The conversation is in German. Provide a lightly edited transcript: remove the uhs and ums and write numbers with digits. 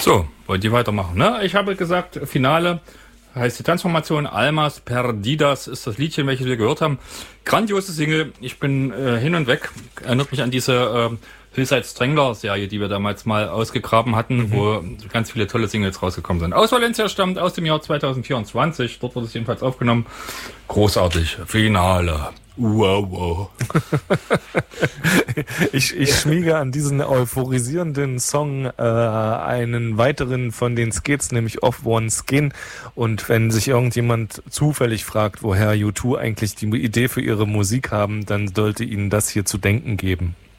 So, wollt ihr weitermachen, ne? Ich habe gesagt, Finale heißt die Transformation. Almas Perdidas ist das Liedchen, welches wir gehört haben. Grandiose Single. Ich bin hin und weg. Erinnert mich an diese Hillside Strangler-Serie, die wir damals mal ausgegraben hatten, wo ganz viele tolle Singles rausgekommen sind. Aus Valencia stammt aus dem Jahr 2024. Dort wurde es jedenfalls aufgenommen. Großartig. Finale. Wow. Ich schmiege an diesen euphorisierenden Song einen weiteren von den Skits, nämlich Off One Skin. Und wenn sich irgendjemand zufällig fragt, woher U2 eigentlich die Idee für ihre Musik haben, dann sollte ihnen das hier zu denken geben.